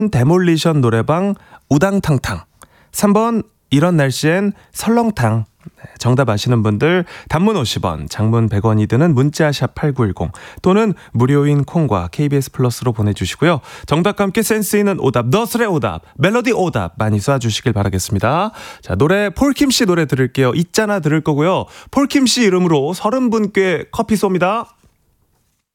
데몰리션 노래방 우당탕탕. 3번 이런 날씨엔 설렁탕. 정답 아시는 분들 단문 50원, 장문 100원이 드는 문자샵 8910 또는 무료인 콩과 KBS 플러스로 보내주시고요. 정답과 함께 센스 있는 오답, 너스레 오답, 멜로디 오답 많이 쏴주시길 바라겠습니다. 자, 노래 폴킴씨 노래 들을게요. 있잖아 들을 거고요. 폴킴씨 이름으로 30분께 커피 쏩니다.